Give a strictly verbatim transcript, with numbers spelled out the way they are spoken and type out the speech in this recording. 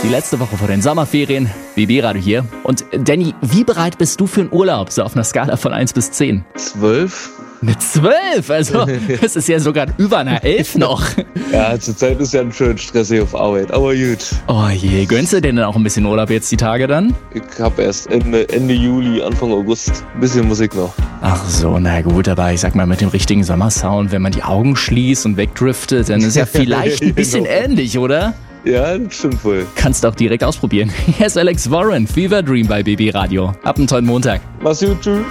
Die letzte Woche vor den Sommerferien. B B-Radio hier. Und Danny, wie bereit bist du für einen Urlaub? So auf einer Skala von eins bis zehn. Zwölf? Eine zwölf? Also, das ist ja sogar über einer elf noch. Ja, zurzeit ist ja ein schön stressig auf Arbeit, aber gut. Oh je, gönnst du dir denn auch ein bisschen Urlaub jetzt die Tage dann? Ich hab erst Ende, Ende Juli, Anfang August ein bisschen Musik noch. Ach so, na gut, aber ich sag mal, mit dem richtigen Sommersound, wenn man die Augen schließt und wegdriftet, dann ist ja vielleicht ein bisschen Genau. ähnlich, oder? Ja, das stimmt wohl. Kannst auch direkt ausprobieren. Hier ist Alex Warren, Fever Dream bei B B Radio. Hab einen tollen Montag. Mach's gut, tschüss.